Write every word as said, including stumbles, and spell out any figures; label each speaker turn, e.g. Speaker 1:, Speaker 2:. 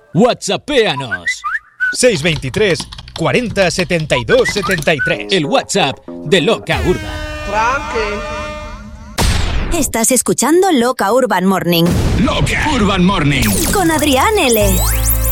Speaker 1: WhatsAppéanos.
Speaker 2: seis veintitrés cuarenta setenta y dos setenta y tres.
Speaker 1: El WhatsApp de Loca Urban.
Speaker 3: Estás escuchando Loca Urban Morning.
Speaker 1: Loca Urban Morning.
Speaker 3: Con Adrián L.